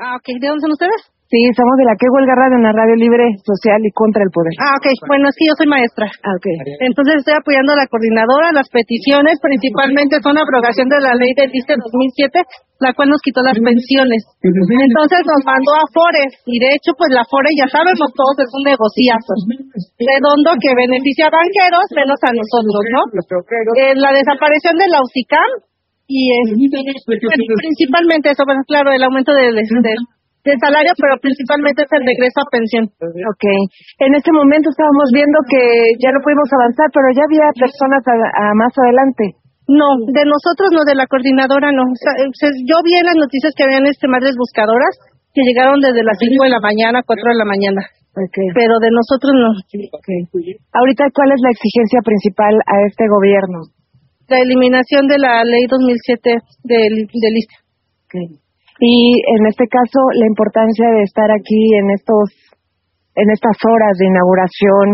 Ah, ok. ¿De dónde son ustedes? Sí, somos de la Que Huelga Radio, una radio libre, social y contra el poder. Ah, ok. Bueno, es que yo soy maestra. Ah, ok. Entonces estoy apoyando a la coordinadora. Las peticiones principalmente son la abrogación de la ley del ISSSTE 2007, la cual nos quitó las pensiones. Entonces nos mandó a Afore, y de hecho pues la Afore ya sabemos todos es un negociazo redondo que beneficia a banqueros menos a nosotros, ¿no? La desaparición de la UCICAM y principalmente eso, bueno, claro, el aumento de salario, pero principalmente es el regreso a pensión. Ok. En este momento estábamos viendo que ya no pudimos avanzar, pero ya había personas a más adelante. No, de nosotros no, de la coordinadora no. O sea, yo vi en las noticias que habían madres buscadoras que llegaron desde las 5 de la mañana, 4 de la mañana. Okay. Pero de nosotros no. Okay. Ahorita, ¿cuál es la exigencia principal a este gobierno? La eliminación de la ley 2007 del ISSSTE. Okay. Y en este caso, la importancia de estar aquí en estas horas de inauguración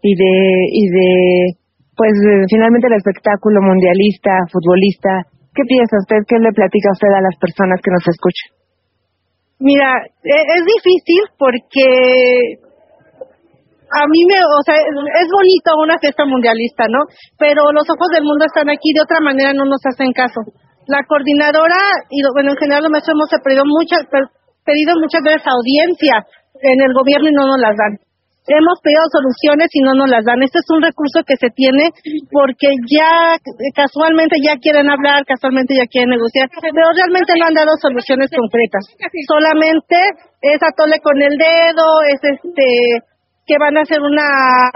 pues finalmente el espectáculo mundialista, futbolista. ¿Qué piensa usted? ¿Qué le platica usted a las personas que nos escuchan? Mira, es difícil porque a mí es bonito una fiesta mundialista, ¿no? Pero los ojos del mundo están aquí, de otra manera no nos hacen caso. La coordinadora en general los maestros hemos pedido muchas veces audiencia en el gobierno y no nos las dan. Hemos pedido soluciones y no nos las dan. Este es un recurso que se tiene porque ya casualmente ya quieren hablar, casualmente ya quieren negociar, pero realmente no han dado soluciones concretas. Solamente es atole con el dedo, es que van a hacer una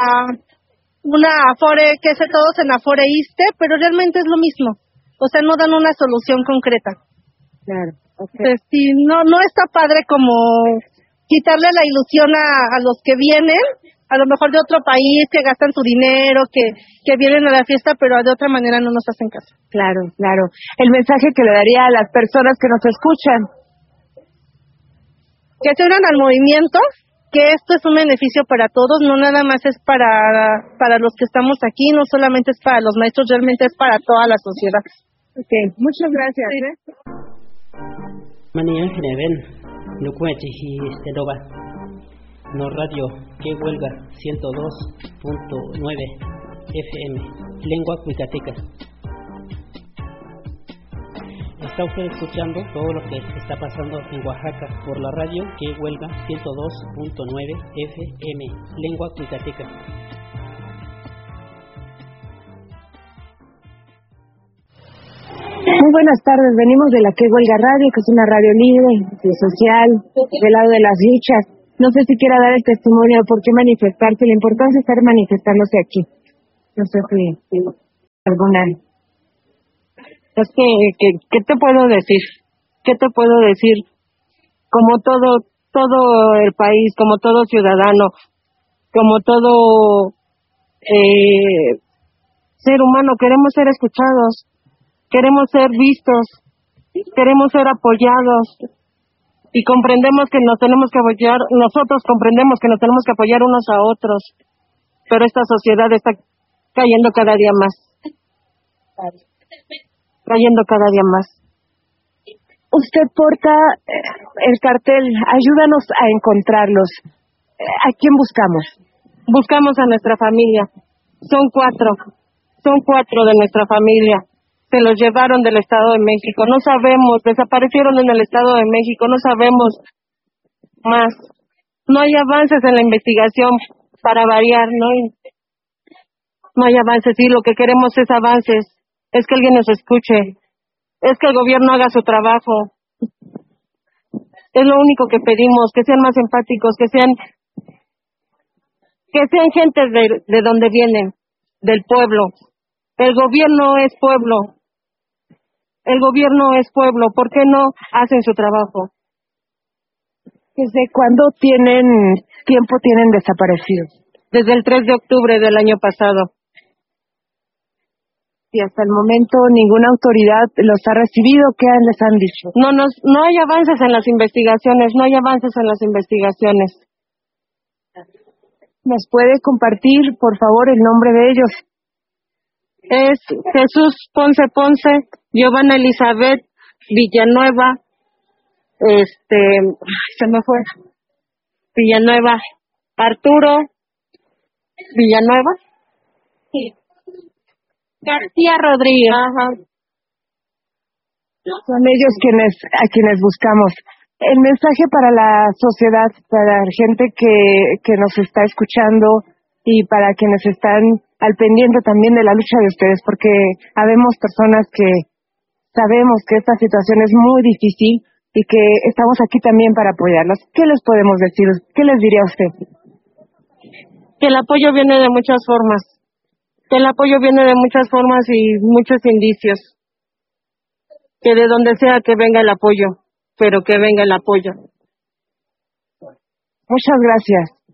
Afore, que es todos en Afore ISSSTE, pero realmente es lo mismo. O sea, no dan una solución concreta. Claro. Okay. Entonces, sí, no está padre como quitarle la ilusión a los que vienen, a lo mejor de otro país, que gastan su dinero, que vienen a la fiesta, pero de otra manera no nos hacen caso. Claro, claro. El mensaje que le daría a las personas que nos escuchan. Que se unan al movimiento, que esto es un beneficio para todos, no nada más es para los que estamos aquí, no solamente es para los maestros, realmente es para toda la sociedad. Okay, muchas gracias. Mañana no cuente y no radio Que Huelga 102.9 FM lengua cuicateca. Está usted escuchando todo lo que está pasando en Oaxaca por la radio Que Huelga 102.9 FM lengua cuicateca. Muy buenas tardes, venimos de la Que Huelga Radio, que es una radio libre, social, del lado de las luchas. No sé si quiera dar el testimonio de por qué manifestarse, la importancia de estar manifestándose aquí. No sé si alguna. Es que ¿qué te puedo decir? ¿Qué te puedo decir? Como todo el país, como todo ciudadano, como todo ser humano, queremos ser escuchados. Queremos ser vistos, queremos ser apoyados y comprendemos que nos tenemos que apoyar, nosotros comprendemos que nos tenemos que apoyar unos a otros, pero esta sociedad está cayendo cada día más, Usted porta el cartel, ayúdanos a encontrarlos. ¿A quién buscamos? Buscamos a nuestra familia, son cuatro de nuestra familia. Se los llevaron del Estado de México, no sabemos, desaparecieron en el Estado de México, no sabemos más. No hay avances en la investigación para variar, no hay avances y lo que queremos es avances, es que alguien nos escuche, es que el gobierno haga su trabajo. Es lo único que pedimos, que sean más empáticos, que sean gentes de donde vienen, del pueblo. El gobierno es pueblo. ¿Por qué no hacen su trabajo? ¿Desde cuándo tienen desaparecidos? Desde el 3 de octubre del año pasado. Y hasta el momento ninguna autoridad los ha recibido. ¿Qué les han dicho? No hay avances en las investigaciones, ¿Nos puede compartir, por favor, el nombre de ellos? Es Jesús Ponce, Giovanna Elizabeth Villanueva, Se me fue. Villanueva. Arturo Villanueva. Sí. García Rodríguez. Ajá. Son ellos a quienes buscamos. El mensaje para la sociedad, para la gente que nos está escuchando y para quienes están al pendiente también de la lucha de ustedes, porque habemos personas que sabemos que esta situación es muy difícil y que estamos aquí también para apoyarlos. ¿Qué les podemos decir? ¿Qué les diría a usted? Que el apoyo viene de muchas formas. Que el apoyo viene de muchas formas y muchos indicios. Que de donde sea que venga el apoyo, pero que venga el apoyo. Muchas gracias.